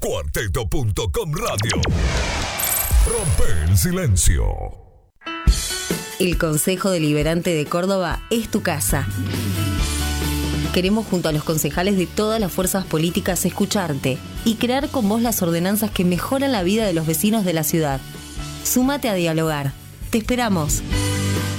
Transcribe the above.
Cuarteto.com Radio. Rompe el silencio. El Consejo Deliberante de Córdoba es tu casa. Queremos, junto a los concejales de todas las fuerzas políticas, escucharte y crear con vos las ordenanzas que mejoran la vida de los vecinos de la ciudad. Súmate a dialogar. Te esperamos.